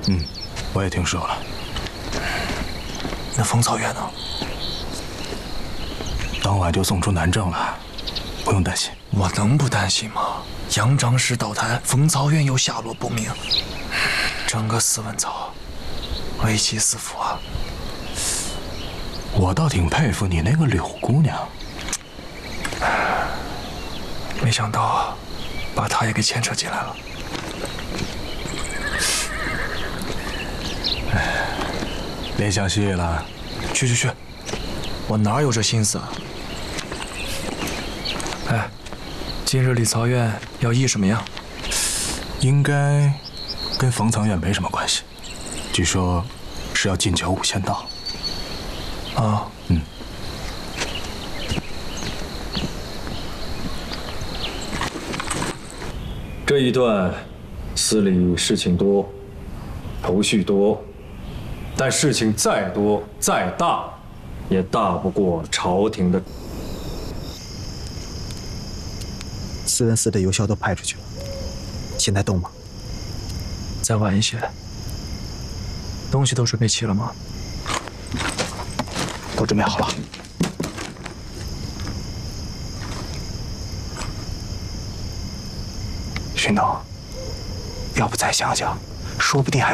我也听说了。 那冯草原呢？ 当晚就送出南郑了，不用担心。 我能不担心吗？杨长史倒台，冯草原又下落不明，整个斯文草危机四伏啊！ 我倒挺佩服你那个柳姑娘， 没想到把她也给牵扯进来了。 联想戏了。 去，我哪有这心思啊？哎，今日李曹院要议什么呀？ 应该跟冯藏院没什么关系，据说是要进酒5仙道。 啊， 这一段司里事情多，头绪多，但事情再多再大，也大不过朝廷的。 斯文寺的游校都派出去了，现在动吗？ 再晚一些。东西都准备齐了吗？ 都准备好了。荀总，要不再想想，说不定还有。